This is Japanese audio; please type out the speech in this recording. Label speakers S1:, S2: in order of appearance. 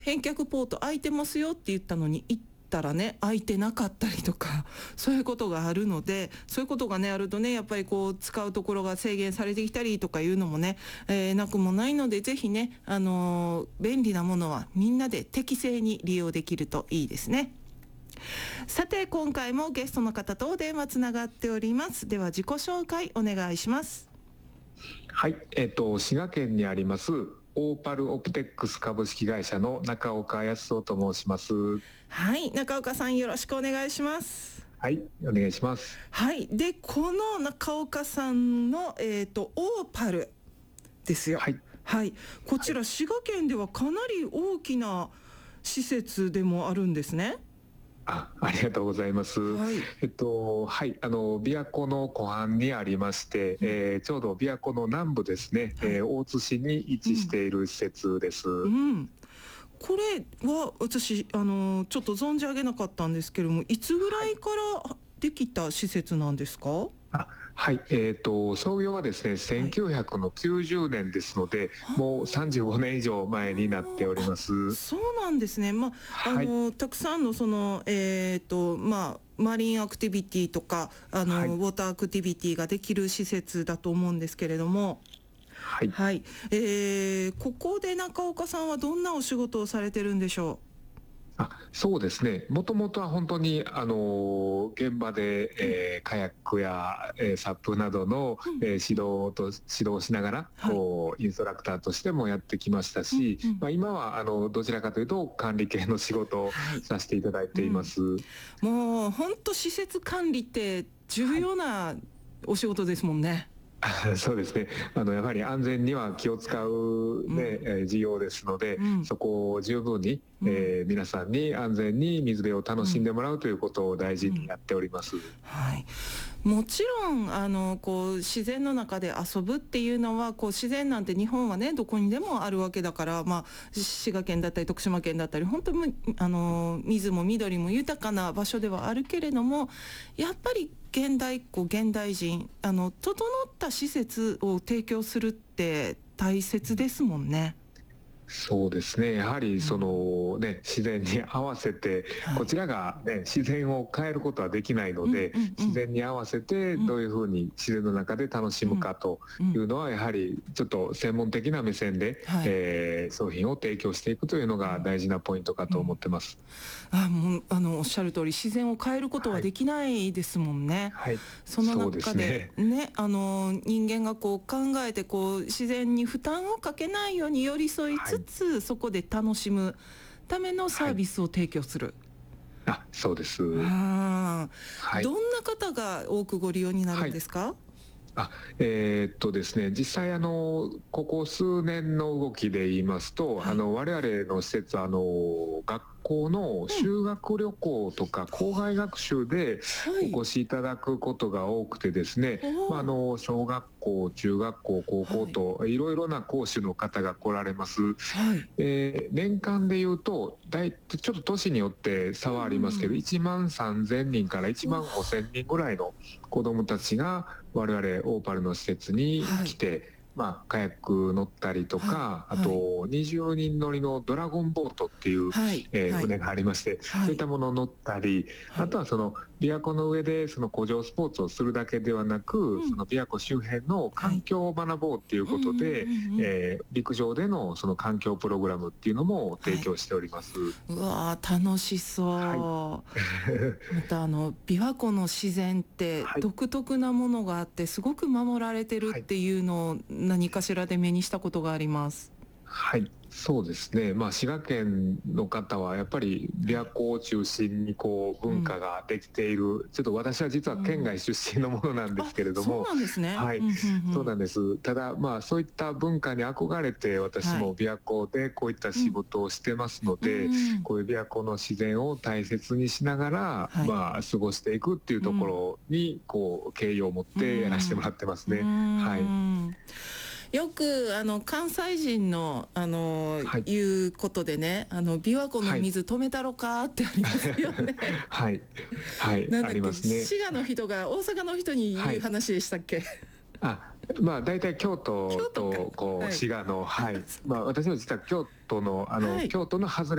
S1: 返却ポート空いてますよって言ったのに行ったらね、空いてなかったりとかそういうことがあるので、そういうことがねあるとね、やっぱりこう使うところが制限されてきたりとかいうのもね、なくもないので、ぜひね、便利なものはみんなで適正に利用できるといいですね。さて、今回もゲストの方とお電話つながっております。では自己紹介お願いします。
S2: はい、滋賀県にありますオーパルオプテックス株式会社の中岡康夫と申します。
S1: はい、中岡さんよろしくお願いします。
S2: はい、お願いします。
S1: はい、でこの中岡さんの、オーパルですよ。
S2: はい、
S1: はい、こちら滋賀県ではかなり大きな施設でもあるんですね。
S2: ありがとうございます。はい、はい、琵琶湖の湖畔にありまして、ちょうど琵琶湖の南部ですね、大津市に位置している施設です。
S1: これは私ちょっと存じ上げなかったんですけれども、いつぐらいからできた施設なんですか？
S2: はい、創業はですね1990年ですので、もう35年以上前になっております。
S1: そうなんですね。たくさんのそのマリンアクティビティとかウォーターアクティビティができる施設だと思うんですけれども、はい、ここで中岡さんはどんなお仕事をされてるんでしょう？
S2: そうですね、もともとは本当に現場で、カヤックや、サップなどの、指導しながら、インストラクターとしてもやってきましたし、今はどちらかというと管理系の仕事をさせていただいています。
S1: もう本当施設管理って重要なお仕事ですもんね。
S2: そうですね、やはり安全には気を使う、事業ですので、そこを十分に、皆さんに安全に水辺を楽しんでもらうということを大事にやっております。
S1: はい、もちろんこう自然の中で遊ぶっていうのは、こう自然なんて日本はねどこにでもあるわけだから、滋賀県だったり徳島県だったり本当に水も緑も豊かな場所ではあるけれども、やっぱり現代人整った施設を提供するって大切ですもんね。
S2: そうですね、やはりその、自然に合わせて、こちらが、自然を変えることはできないので、自然に合わせてどういうふうに自然の中で楽しむかというのは、やはりちょっと専門的な目線で、商品を提供していくというのが大事なポイントかと思ってます。
S1: もうおっしゃる通り、自然を変えることはできないですもんね。その中でね、人間がこう考えて自然に負担をかけないように寄り添いつつ、そこで楽しむためのサービスを提供する。
S2: そうです。どん
S1: な方が多くご利用になるんですか？
S2: ですね、実際ここ数年の動きで言いますと、我々の施設は学校の修学旅行とか校外学習でお越しいただくことが多くてですね、小学校、中学校、高校といろいろな講師の方が来られます。年間でいうとちょっと年によって差はありますけど、1万3000人から1万5000人ぐらいの子どもたちが我々オーパルの施設に来て、カヤック乗ったりとか、あと20人乗りのドラゴンボートっていう、船がありまして、そういったものを乗ったり、あとはその琵琶湖の上でその湖上スポーツをするだけではなく、その琵琶湖周辺の環境を学ぼうっていうことで、陸上でのその環境プログラムっていうのも提供しております。
S1: うわー、楽しそう。また琵琶湖の自然って独特なものがあって、すごく守られてるっていうのを何かしらで目にしたことがあります。
S2: そうですね、滋賀県の方はやっぱり琵琶湖を中心に文化ができている、ちょっと私は実は県外出身のものなんですけれども、
S1: そうなんですね。
S2: そうなんです。ただそういった文化に憧れて私も琵琶湖でこういった仕事をしてますので、こういう琵琶湖の自然を大切にしながら、過ごしていくっていうところに敬意を持ってやらせてもらってますね。
S1: よく関西人の言うことでね、琵琶湖の水止めたろかってありますよね。
S2: ありますね。
S1: 滋賀の人が大阪の人に言う話でしたっけ？
S2: まあ大体京都
S1: 京都か
S2: とこ
S1: はい
S2: う滋賀の、はい、まあ私も実は京都の
S1: はい
S2: 京都の外れ